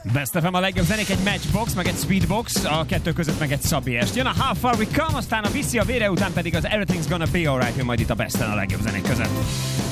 Best FM a legjobb zenék, egy Matchbox, meg egy Speedbox, a kettő között meg egy Szabi est. Jön a How Far We Come, aztán a Viszi a vére, után pedig az Everything's Gonna Be Alright, jön majd itt a Best a legjobb zenék között.